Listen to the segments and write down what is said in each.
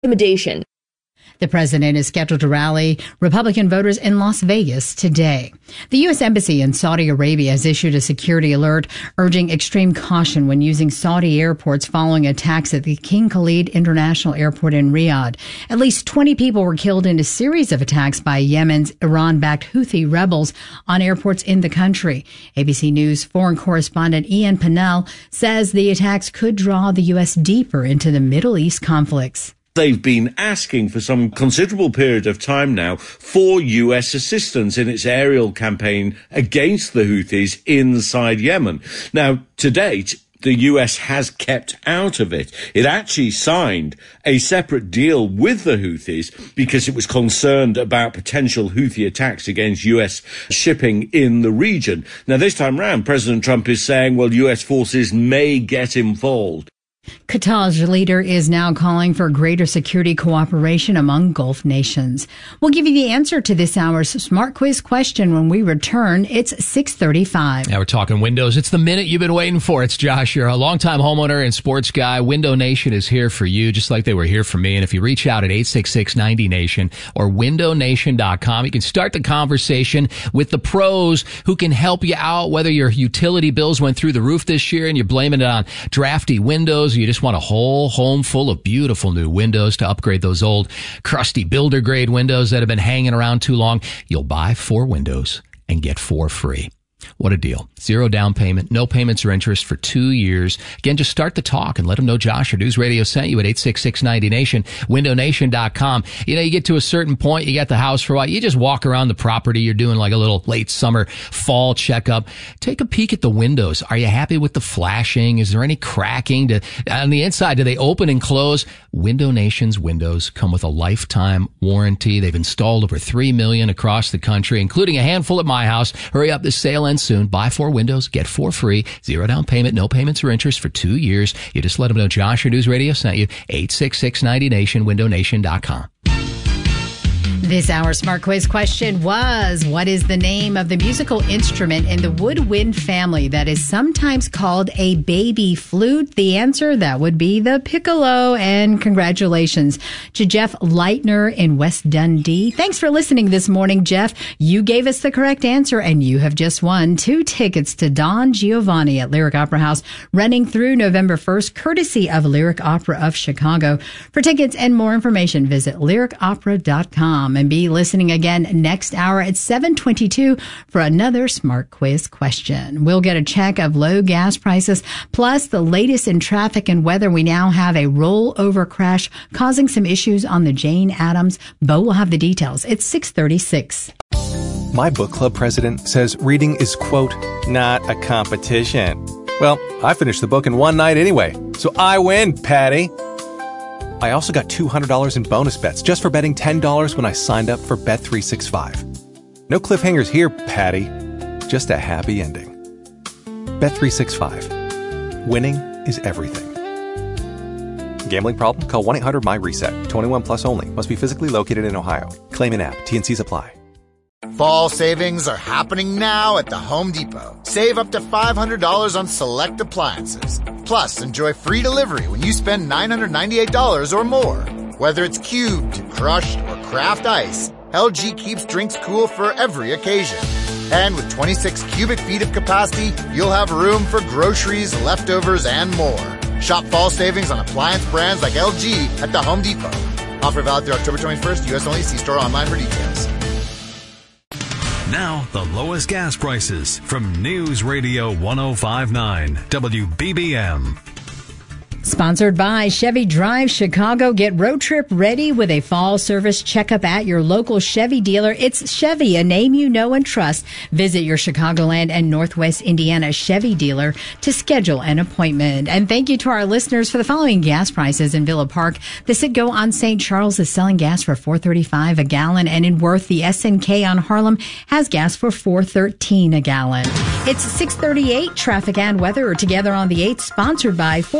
intimidation. The president is scheduled to rally Republican voters in Las Vegas today. The U.S. Embassy in Saudi Arabia has issued a security alert urging extreme caution when using Saudi airports following attacks at the King Khalid International Airport in Riyadh. At least 20 people were killed in a series of attacks by Yemen's Iran-backed Houthi rebels on airports in the country. ABC News foreign correspondent Ian Pennell says the attacks could draw the U.S. deeper into the Middle East conflicts. They've been asking for some considerable period of time now for U.S. assistance in its aerial campaign against the Houthis inside Yemen. Now, to date, the U.S. has kept out of it. It actually signed a separate deal with the Houthis because it was concerned about potential Houthi attacks against U.S. shipping in the region. Now, this time round, President Trump is saying, well, U.S. forces may get involved. Qatar's leader is now calling for greater security cooperation among Gulf nations. We'll give you the answer to this hour's Smart Quiz question when we return. It's 6:35. Now we're talking windows. It's the minute you've been waiting for. It's Josh. You're a longtime homeowner and sports guy. Window Nation is here for you, just like they were here for me. And if you reach out at 866-90Nation or windownation.com, you can start the conversation with the pros who can help you out, whether your utility bills went through the roof this year and you're blaming it on drafty windows, or you just want a whole home full of beautiful new windows to upgrade those old crusty builder grade windows that have been hanging around too long. You'll buy 4 windows and get 4 free. What a deal. 0 down payment, no payments or interest for 2 years. Again, just start the talk and let them know Josh or News Radio sent you at 866-90Nation, windownation.com. You know, you get to a certain point, you got the house for a while, you just walk around the property, you're doing like a little late summer, fall checkup. Take a peek at the windows. Are you happy with the flashing? Is there any cracking? On the inside, do they open and close? Window Nation's windows come with a lifetime warranty. They've installed over 3 million across the country, including a handful at my house. Hurry up, this sale ends soon. Buy 4 windows, get 4 free, 0 down payment, no payments or interest for 2 years. You just let them know Josh or News Radio sent you. 866-90Nation, windownation.com. This hour's Smart Quiz question was, what is the name of the musical instrument in the woodwind family that is sometimes called a baby flute? The answer, that would be the piccolo. And congratulations to Jeff Leitner in West Dundee. Thanks for listening this morning, Jeff. You gave us the correct answer, and you have just won 2 tickets to Don Giovanni at Lyric Opera House, running through November 1st, courtesy of Lyric Opera of Chicago. For tickets and more information, visit lyricopera.com. And be listening again next hour at 7:22 for another Smart Quiz question. We'll get a check of low gas prices, plus the latest in traffic and weather. We now have a rollover crash causing some issues on the Jane Addams. Bo will have the details. It's 6:36. My book club president says reading is, quote, not a competition. Well, I finished the book in one night anyway, so I win, Patty. I also got $200 in bonus bets just for betting $10 when I signed up for Bet365. No cliffhangers here, Patty. Just a happy ending. Bet365. Winning is everything. Gambling problem? Call 1-800-MY-RESET. 21 plus only. Must be physically located in Ohio. Claim in app. T&Cs apply. Fall savings are happening now at the Home Depot. Save up to $500 on select appliances. Plus, enjoy free delivery when you spend $998 or more. Whether it's cubed, crushed, or craft ice, LG keeps drinks cool for every occasion. And with 26 cubic feet of capacity, you'll have room for groceries, leftovers, and more. Shop fall savings on appliance brands like LG at the Home Depot. Offer valid through October 21st, U.S. only. See store online for details. Now, the lowest gas prices from News Radio 105.9 WBBM. Sponsored by Chevy Drive Chicago. Get road trip ready with a fall service checkup at your local Chevy dealer. It's Chevy, a name you know and trust. Visit your Chicagoland and Northwest Indiana Chevy dealer to schedule an appointment. And thank you to our listeners for the following gas prices in Villa Park. The Citgo on St. Charles is selling gas for $4.35 a gallon, and in Worth, the SNK on Harlem has gas for $4.13 a gallon. It's 6:38. Traffic and weather are together on the 8th, sponsored by Four Seasons.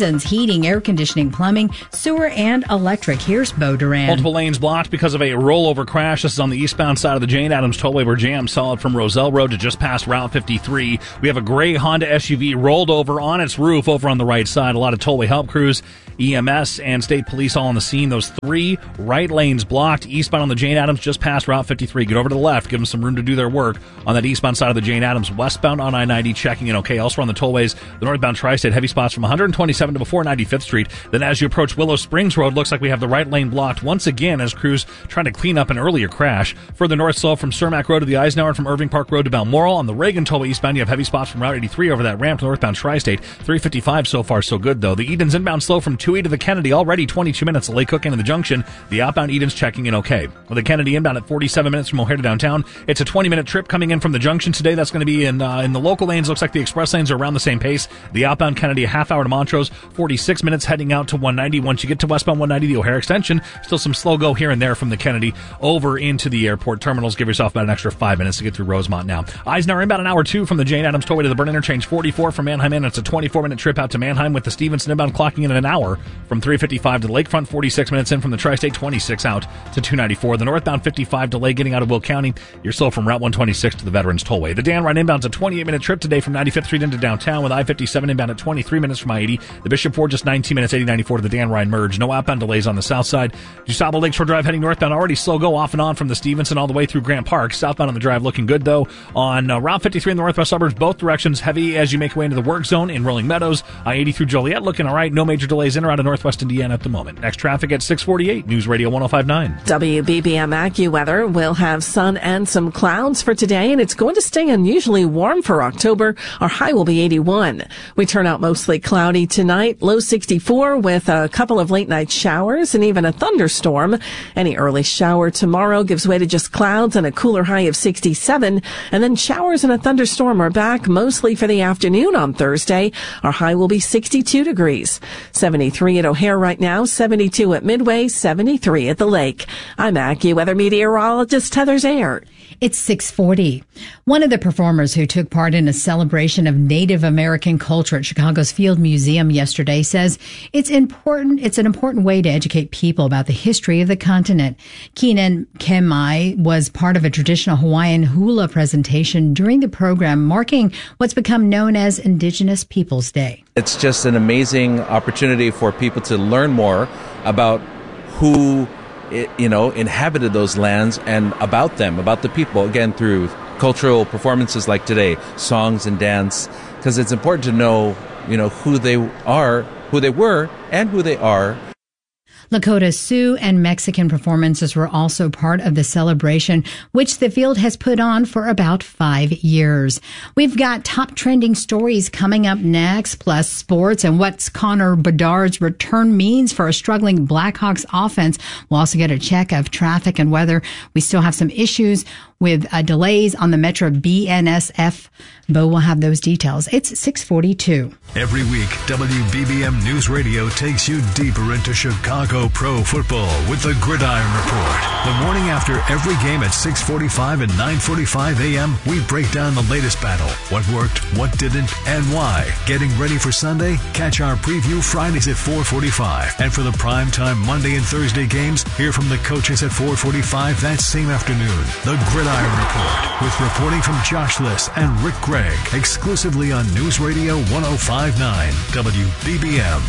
Stevens, heating, air conditioning, plumbing, sewer, and electric. Here's Bo Duran. Multiple lanes blocked because of a rollover crash. This is on the eastbound side of the Jane Addams Tollway. We're jammed solid from Roselle Road to just past Route 53. We have a gray Honda SUV rolled over on its roof over on the right side. A lot of tollway help crews, EMS, and state police all on the scene. Those 3 right lanes blocked eastbound on the Jane Addams just past Route 53. Get over to the left. Give them some room to do their work on that eastbound side of the Jane Addams. Westbound on I-90 checking in okay. Also on the tollways, the northbound Tri-State heavy spots from 127 to before 95th Street. Then as you approach Willow Springs Road, looks like we have the right lane blocked once again as crews trying to clean up an earlier crash. Further north, slow from Cermak Road to the Eisenhower and from Irving Park Road to Balmoral. On the Reagan Tollway eastbound, you have heavy spots from Route 83 over that ramp to northbound Tri-State. 355 so far so good though. The Edens inbound slow from Toohey to the Kennedy, already 22 minutes. The Lake Cook into the junction. The outbound Edens checking in okay. With the Kennedy inbound at 47 minutes from O'Hare to downtown. It's a 20-minute trip coming in from the junction today. That's going to be in the local lanes. Looks like the express lanes are around the same pace. The outbound Kennedy a half hour to Montrose. 46 minutes heading out to 190. Once you get to westbound 190, the O'Hare extension, still some slow go here and there from the Kennedy over into the airport terminals. Give yourself about an extra 5 minutes to get through Rosemont now. Eisenhower inbound an hour 2 from the Jane Addams Tollway to the Burn Interchange. 44 from Manheim in. It's a 24-minute trip out to Manheim with the Stevenson inbound clocking in an hour from 355 to the Lakefront. 46 minutes in from the Tri-State. 26 out to 294. The northbound 55 delay getting out of Will County. You're slow from Route 126 to the Veterans Tollway. The Dan Ryan inbound's a 28-minute trip today from 95th Street into downtown with I-57 inbound at 23 minutes from I-80. The Bishop Ford just 19 minutes, 80-94 to the Dan Ryan merge. No outbound delays on the south side. DuSable Lakeshore Drive heading northbound, already slow go off and on from the Stevenson all the way through Grant Park. Southbound on the drive looking good though. On Route 53 in the northwest suburbs, both directions heavy as you make your way into the work zone in Rolling Meadows. I-80 through Joliet looking all right. No major delays in or out of northwest Indiana at the moment. Next traffic at 648, News Radio 105.9. WBBM AccuWeather will have sun and some clouds for today, and it's going to stay unusually warm for October. Our high will be 81. We turn out mostly cloudy tonight, low 64 with a couple of late night showers and even a thunderstorm. Any early shower tomorrow gives way to just clouds and a cooler high of 67. And then showers and a thunderstorm are back mostly for the afternoon on Thursday. Our high will be 62 degrees. 73 at O'Hare right now, 72 at Midway, 73 at the lake. I'm AccuWeather meteorologist Heather Zayer. It's 6:40. One of the performers who took part in a celebration of Native American culture at Chicago's Field Museum yesterday says it's an important way to educate people about the history of the continent. Keenan Kemai was part of a traditional Hawaiian hula presentation during the program marking what's become known as Indigenous Peoples Day. It's just an amazing opportunity for people to learn more about who inhabited those lands and about them, about the people, again, through cultural performances like today, songs and dance, because it's important to know, who they are, who they were, and who they are. Lakota Sioux and Mexican performances were also part of the celebration, which the field has put on for about 5 years. We've got top trending stories coming up next, plus sports and what Connor Bedard's return means for a struggling Blackhawks offense. We'll also get a check of traffic and weather. We still have some issues with delays on the Metro BNSF. Bo will have those details. It's 6:42. Every week, WBBM News Radio takes you deeper into Chicago pro football with the Gridiron Report. The morning after every game at 6:45 and 9:45 a.m., we break down the latest battle, what worked, what didn't, and why. Getting ready for Sunday? Catch our preview Fridays at 4:45. And for the primetime Monday and Thursday games, hear from the coaches at 4:45 that same afternoon. The Gridiron Report, with reporting from Josh Liss and Rick Gregg, exclusively on News Radio 105.9 WBBM.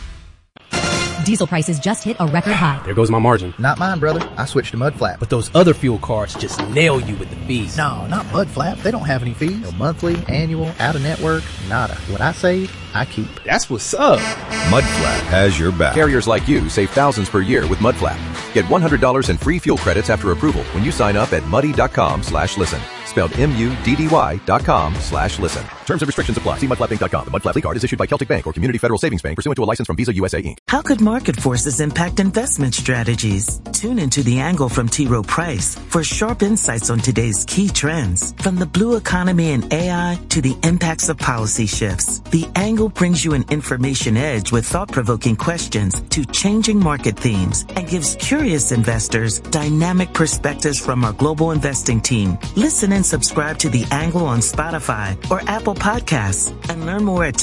Diesel prices just hit a record high. There goes my margin. Not mine, brother. I switched to Mud Flap. But those other fuel cards just nail you with the fees. No, not Mud Flap. They don't have any fees. No monthly, annual, out-of-network, nada. What I save, I keep. That's what's up. Mud Flap has your back. Carriers like you save thousands per year with Mud Flap. Get $100 in free fuel credits after approval when you sign up at muddy.com/listen. Spelled MUDDY.com/listen. Terms and restrictions apply. See mudflappinc.com. The Mud Flap card is issued by Celtic Bank or Community Federal Savings Bank pursuant to a license from Visa USA Inc. How could market forces impact investment strategies? Tune into The Angle from T. Rowe Price for sharp insights on today's key trends. From the blue economy and AI to the impacts of policy shifts, The Angle brings you an information edge with thought-provoking questions to changing market themes and gives curious investors dynamic perspectives from our global investing team. Listen and subscribe to The Angle on Spotify or Apple Podcasts and learn more at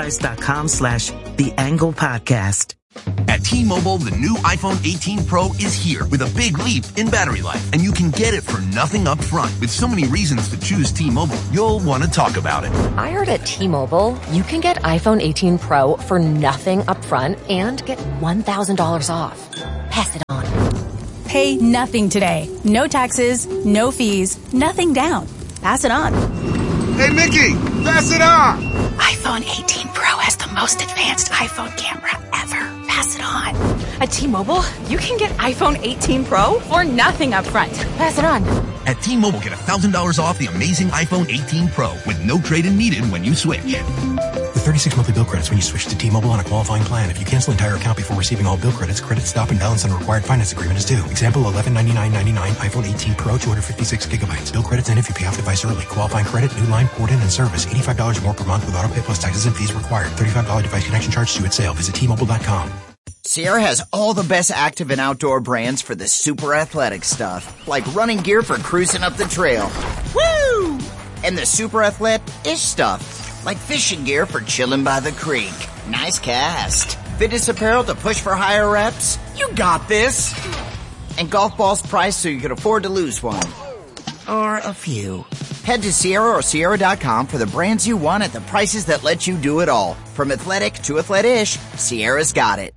troprice.com/theanglepodcast. At T-Mobile, the new iPhone 18 Pro is here with a big leap in battery life, and you can get it for nothing up front. With so many reasons to choose T-Mobile, you'll want to talk about it. I heard at T-Mobile, you can get iPhone 18 Pro for nothing up front and get $1,000 off. Pass it on. Pay nothing today. No taxes, no fees, nothing down. Pass it on. Hey, Mickey, pass it on. iPhone 18 Pro has the most advanced iPhone camera ever. Pass it on. At T-Mobile, you can get iPhone 18 Pro for nothing up front. Pass it on. At T-Mobile, get $1,000 off the amazing iPhone 18 Pro with no trade-in needed when you switch. With 36 monthly bill credits when you switch to T-Mobile on a qualifying plan. If you cancel an entire account before receiving all bill credits, credit stop and balance on a required finance agreement is due. Example, $1199.99 iPhone 18 Pro, 256 gigabytes. Bill credits end if you pay off device early. Qualifying credit, new line, port in, and service. $85 more per month with auto pay plus taxes and fees required. $35 device connection charge due at sale. Visit T-Mobile.com. Sierra has all the best active and outdoor brands for the super athletic stuff, like running gear for cruising up the trail. Woo! And the super athletic-ish stuff, like fishing gear for chilling by the creek. Nice cast. Fitness apparel to push for higher reps. You got this. And golf balls priced so you can afford to lose one. Or a few. Head to Sierra or Sierra.com for the brands you want at the prices that let you do it all. From athletic to athletic-ish, Sierra's got it.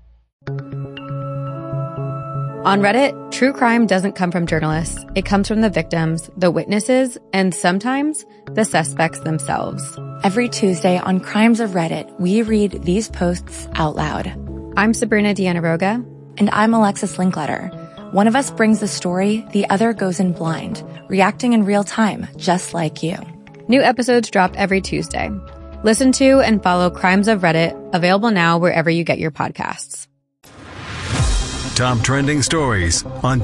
On Reddit, true crime doesn't come from journalists. It comes from the victims, the witnesses, and sometimes the suspects themselves. Every Tuesday on Crimes of Reddit, we read these posts out loud. I'm Sabrina Dianaroga. And I'm Alexis Linkletter. One of us brings the story, the other goes in blind, reacting in real time, just like you. New episodes drop every Tuesday. Listen to and follow Crimes of Reddit, available now wherever you get your podcasts. Top trending stories on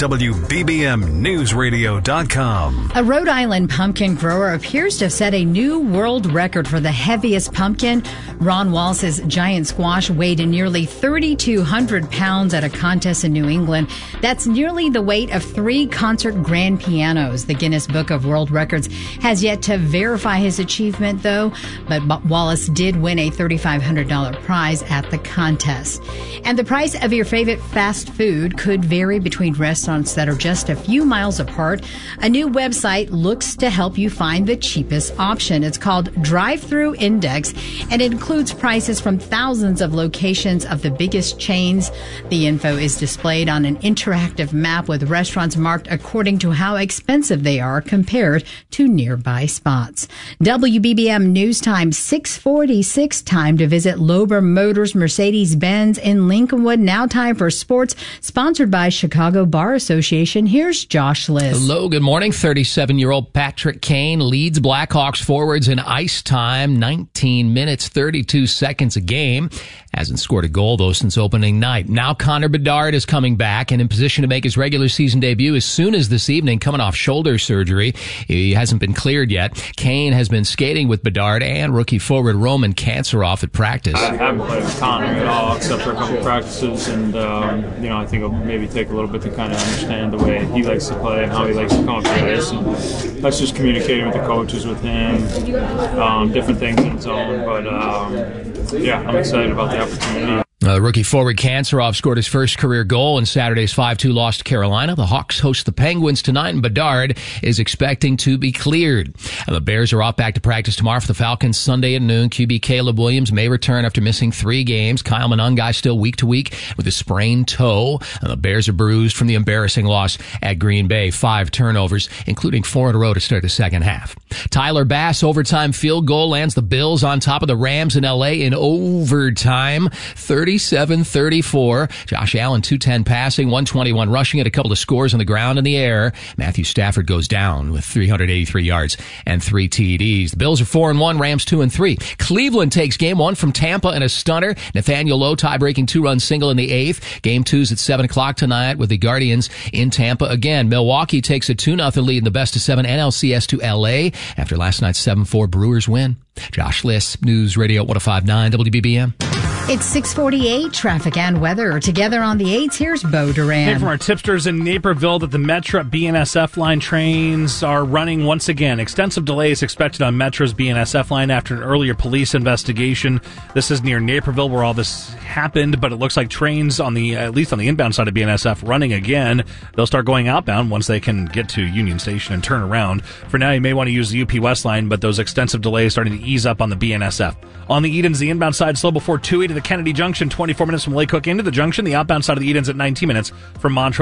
WBBMNewsRadio.com. A Rhode Island pumpkin grower appears to have set a new world record for the heaviest pumpkin. Ron Walsh's giant squash weighed nearly 3,200 pounds at a contest in New England. That's nearly the weight of 3 concert grand pianos. The Guinness Book of World Records has yet to verify his achievement, though, but Wallace did win a $3,500 prize at the contest. And the price of your favorite fast food could vary between restaurants that are just a few miles apart. A new website looks to help you find the cheapest option. It's called Drive-Thru Index, and it includes prices from thousands of locations of the biggest chains. The info is displayed on an interactive map with restaurants marked according to how expensive they are compared to nearby spots. WBBM News Time 6:46. Time to visit Lober Motors Mercedes-Benz in Lincolnwood. Now time for sports. Sponsored by Chicago Bar Association. Here's Josh Liss. Hello, good morning. 37-year-old Patrick Kane leads Blackhawks forwards in ice time, 19 minutes, 32 seconds a game. Hasn't scored a goal, though, since opening night. Now Connor Bedard is coming back and in position to make his regular season debut as soon as this evening, coming off shoulder surgery. He hasn't been cleared yet. Kane has been skating with Bedard and rookie forward Roman Kantsarov at practice. I haven't played with Connor at all, except for a couple practices, and I think it'll maybe take a little bit to kind of understand the way he likes to play and how he likes to come up to ice. And that's just communicating with the coaches, with him, different things in zone. But I'm excited about the opportunity. Rookie forward Kantsarov scored his first career goal in Saturday's 5-2 loss to Carolina. The Hawks host the Penguins tonight, and Bedard is expecting to be cleared. And the Bears are off back to practice tomorrow for the Falcons Sunday at noon. QB Caleb Williams may return after missing 3 games. Kyle Monangai still week to week with a sprained toe. And the Bears are bruised from the embarrassing loss at Green Bay. 5 turnovers, including 4 in a row to start the second half. Tyler Bass overtime field goal lands the Bills on top of the Rams in L.A. in overtime. 37-34. Josh Allen, 210 passing, 121 rushing, at a couple of scores on the ground and the air. Matthew Stafford goes down with 383 yards and 3 TDs. The Bills are 4-1, Rams 2-3. Cleveland takes game 1 from Tampa in a stunner. Nathaniel Lowe tie-breaking 2-run single in the 8th. Game 2's at 7 o'clock tonight with the Guardians in Tampa again. Milwaukee takes a 2-0 lead in the best-of-7 NLCS to LA after last night's 7-4 Brewers win. Josh Liss, News Radio 105.9 WBBM. It's 6:48. Traffic and weather together on the 8s. Here's Bo Duran. Hey, from our tipsters in Naperville that the Metra BNSF line trains are running once again. Extensive delays expected on Metra's BNSF line after an earlier police investigation. This is near Naperville where all this happened, but it looks like trains on the, at least on the inbound side of BNSF, running again. They'll start going outbound once they can get to Union Station and turn around. For now, you may want to use the UP West line, but those extensive delays starting to ease up on the BNSF. On the Edens, the inbound side slow before 280 to the Kennedy Junction, 24 minutes from Lake Cook into the junction. The outbound side of the Edens at 19 minutes from Montrose